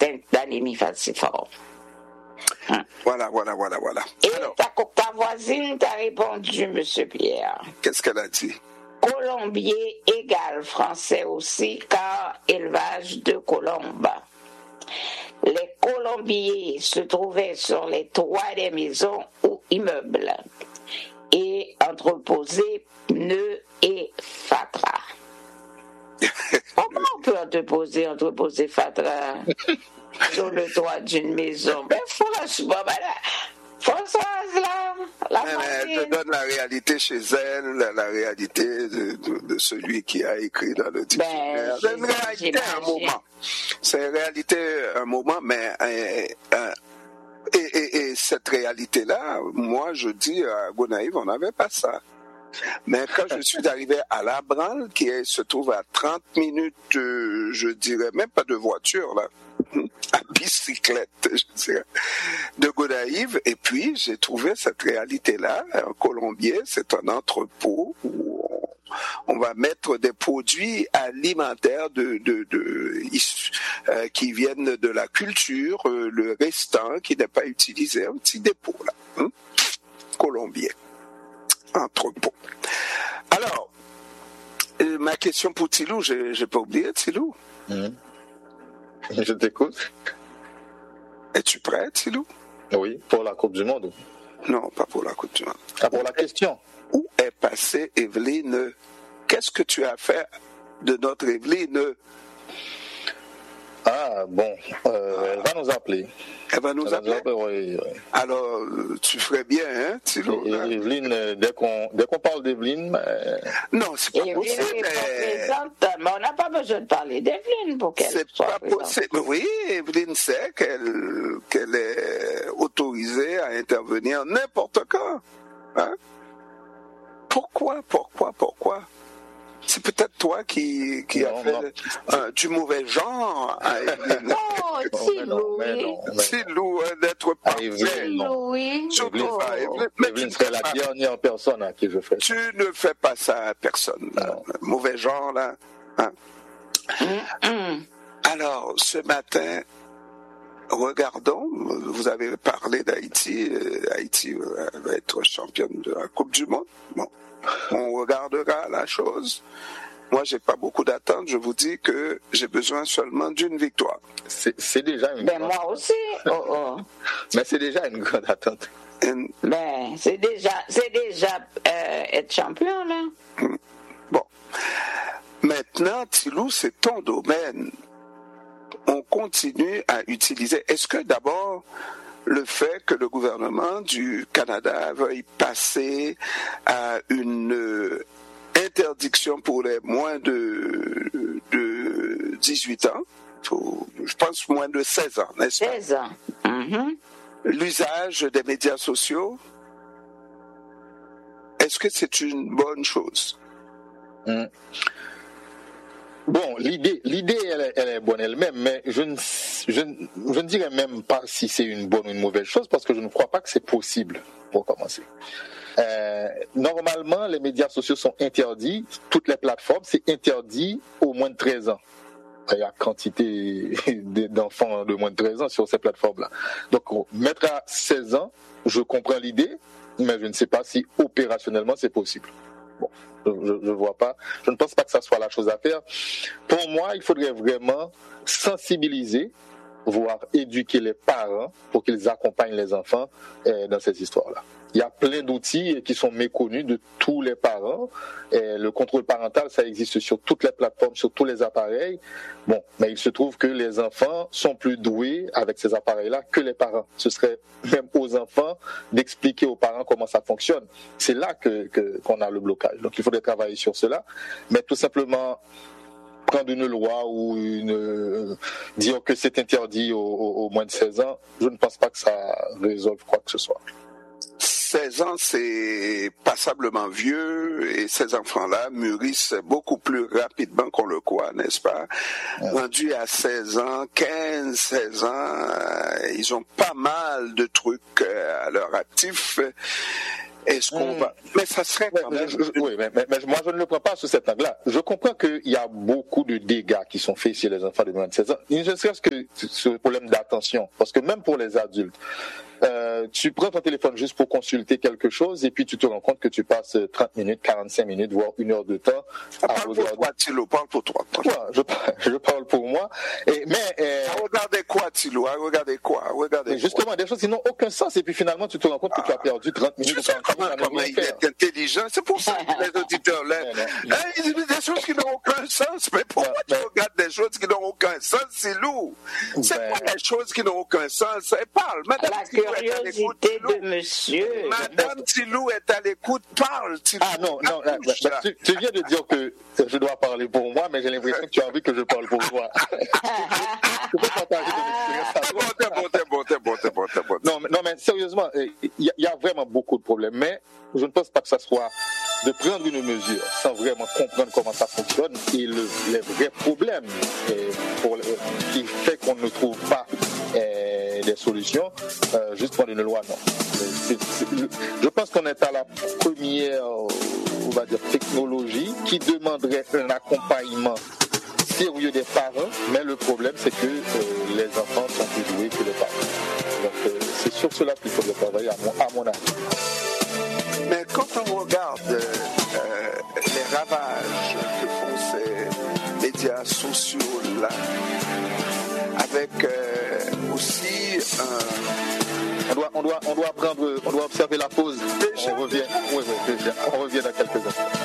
Danny mi fa si fort. Voilà. Et alors, ta voisine t'a répondu, M. Pierre. Qu'est-ce qu'elle a dit? Colombier égale français aussi, car élevage de colombes. Les colombiers se trouvaient sur les toits des maisons ou immeubles et entreposaient pneus et fatras. Comment on peut entreposer fatras sur le toit d'une maison? Ben franchement, Françoise, elle te donne la réalité chez elle, la réalité de celui qui a écrit dans le dictionnaire. C'est une réalité à un moment. C'est une réalité à un moment, mais et cette réalité-là, moi je dis à Gonaïve, on n'avait pas ça. Mais quand je suis arrivé à La Branle, qui se trouve à 30 minutes, je dirais, même pas de voiture, là, à bicyclette, je dirais, de Gonaïve, et puis j'ai trouvé cette réalité-là. Un colombier, c'est un entrepôt où on va mettre des produits alimentaires qui viennent de la culture, le restant qui n'est pas utilisé, un petit dépôt, là, colombien. Entrepôt. Alors, ma question pour Tilou, j'ai pas oublié Tilou. Je t'écoute. Es-tu prêt, Tilou? Oui, pour la Coupe du Monde. Non, pas pour la Coupe du Monde. Ah, pour la question. Où est passée Evelyne? Qu'est-ce que tu as fait de notre Evelyne? Ah, bon, elle va nous appeler. Elle va nous appeler? Oui. Alors, tu ferais bien, hein, Thilo? Evelyne, dès qu'on parle d'Evelyne... Non, c'est pas possible. Mais on n'a pas besoin de parler d'Evelyne pour qu'elle soit présente. C'est pas possible. Oui, Evelyne sait qu'elle est autorisée à intervenir n'importe quand. Hein? Pourquoi? C'est peut-être toi qui a fait du mauvais genre à Evelyne. Non, Tilou, d'être parfait. Oui. Evelyne serait la dernière personne à qui je ferais ça. Tu ne fais pas ça à personne. Mauvais genre, là. Hein? Alors, ce matin, regardons, vous avez parlé d'Haïti. Haïti va être championne de la Coupe du Monde. Bon. On regardera la chose. Moi, j'ai pas beaucoup d'attentes. Je vous dis que j'ai besoin seulement d'une victoire. C'est déjà une grande... moi aussi. Mais c'est déjà une grande attente. C'est déjà être champion, là. Bon. Maintenant, Tilou, c'est ton domaine. On continue à utiliser. Est-ce que d'abord, le fait que le gouvernement du Canada veuille passer à une interdiction pour les moins de 18 ans, je pense moins de 16 ans, n'est-ce pas? 16 ans. Mm-hmm. L'usage des médias sociaux, est-ce que c'est une bonne chose? Bon, l'idée elle est bonne elle-même, mais je ne dirais même pas si c'est une bonne ou une mauvaise chose, parce que je ne crois pas que c'est possible, pour commencer. Normalement, les médias sociaux sont interdits, toutes les plateformes, c'est interdit aux moins de 13 ans. Il y a quantité d'enfants de moins de 13 ans sur ces plateformes-là. Donc, mettre à 16 ans, je comprends l'idée, mais je ne sais pas si opérationnellement c'est possible. Bon, je vois pas. Je ne pense pas que ça soit la chose à faire. Pour moi, il faudrait vraiment sensibiliser, voire éduquer les parents pour qu'ils accompagnent les enfants dans ces histoires-là. Il y a plein d'outils qui sont méconnus de tous les parents. Le contrôle parental, ça existe sur toutes les plateformes, sur tous les appareils. Bon, mais il se trouve que les enfants sont plus doués avec ces appareils-là que les parents. Ce serait même aux enfants d'expliquer aux parents comment ça fonctionne. C'est là qu'on a le blocage. Donc il faudrait travailler sur cela. Mais tout simplement prendre une loi ou dire que c'est interdit aux moins de 16 ans, je ne pense pas que ça résolve quoi que ce soit. 16 ans, c'est passablement vieux et ces enfants-là mûrissent beaucoup plus rapidement qu'on le croit, n'est-ce pas? Rendus à 16 ans, 15, 16 ans, ils ont pas mal de trucs à leur actif. Est-ce qu'on va... Mais ça serait quand même... mais moi, je ne le prends pas sous cet angle-là. Je comprends qu'il y a beaucoup de dégâts qui sont faits chez les enfants de moins de 16 ans. Ne serait-ce que ce problème d'attention. Parce que même pour les adultes, tu prends ton téléphone juste pour consulter quelque chose et puis tu te rends compte que tu passes 30 minutes, 45 minutes, voire 1 heure de temps à regarder. Parle pour toi. Je parle pour moi. Regardez quoi, Thilo? Regardez quoi? Justement, des choses qui n'ont aucun sens et puis finalement tu te rends compte que tu as perdu 30 minutes. Tu sais comment il est intelligent. C'est pour ça que les auditeurs ils disent des choses qui n'ont aucun sens. Mais pourquoi tu regardes des choses qui n'ont aucun sens, Thilo? C'est pas des choses qui n'ont aucun sens. Parle, madame. La curiosité de monsieur. Madame Thilo est à l'écoute. Parle, Thilo. Ah non. Tu viens de dire que je dois parler pour moi, mais j'ai l'impression que tu as envie que je parle pour moi. Je peux partager ton expérience. Non, mais sérieusement, il y a vraiment beaucoup de problèmes. Mais je ne pense pas que ça soit de prendre une mesure sans vraiment comprendre comment ça fonctionne et les vrais problèmes qui fait qu'on ne trouve pas des solutions, juste prendre une loi, non. Je pense qu'on est à la première, on va dire, technologie qui demanderait un accompagnement sérieux des parents, mais le problème c'est que les enfants sont plus doués que les parents. Donc c'est sur cela qu'il faudrait travailler à mon avis. Mais quand on regarde les ravages que font ces médias sociaux là, avec aussi on doit observer la pause. On revient dans quelques instants.